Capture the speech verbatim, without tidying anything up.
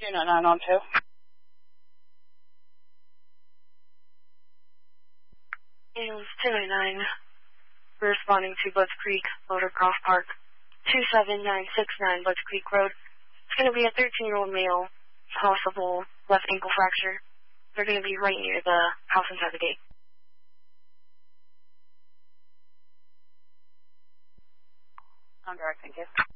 two nine nine on two. Ambulance two nine nine, responding to Butts Creek, Motorcross Park, two seven nine six nine Butts Creek Road. It's going to be a thirteen-year-old male, possible left ankle fracture. They're going to be right near the house inside the gate. I'm direct, thank you.